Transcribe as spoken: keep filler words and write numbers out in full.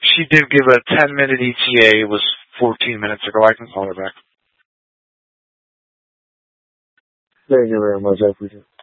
She did give a ten-minute E T A. It was fourteen minutes ago. I can call her back. Thank you very much. I appreciate it.